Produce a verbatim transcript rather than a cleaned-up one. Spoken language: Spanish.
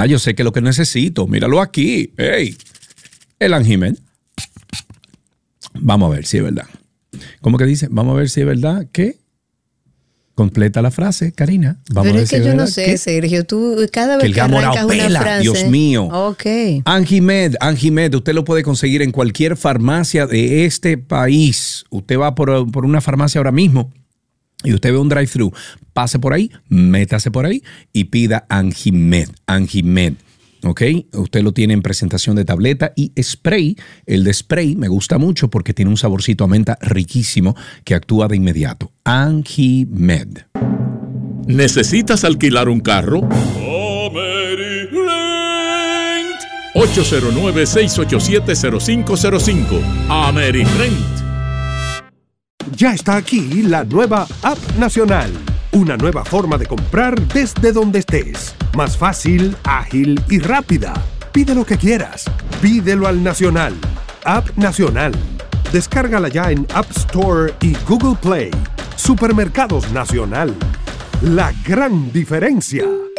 Ah, yo sé que lo que necesito. Míralo aquí. Hey, el Anjimed. Vamos a ver si es verdad. ¿Cómo que dice? Vamos a ver si es verdad que... Completa la frase, Karina. Vamos Pero a ver es que si yo es no verdad. sé, ¿Qué? Sergio. Tú cada vez Que el que gamorao arrancas una pela, frase... Dios mío. Ok. Anjimed, Anjimed, usted lo puede conseguir en cualquier farmacia de este país. Usted va por, por una farmacia ahora mismo y usted ve un drive-thru. Pase por ahí, métase por ahí y pida Anjimed. Anjimed. ¿Ok? Usted lo tiene en presentación de tableta y spray. El de spray me gusta mucho porque tiene un saborcito a menta riquísimo que actúa de inmediato. Anjimed. ¿Necesitas alquilar un carro? ocho cero nueve, seis ocho siete, cero cinco cero cinco. AmeriRent. Ya está aquí la nueva App Nacional. Una nueva forma de comprar desde donde estés. Más fácil, ágil y rápida. Pide lo que quieras. Pídelo al Nacional. App Nacional. Descárgala ya en App Store y Google Play. Supermercados Nacional. La gran diferencia.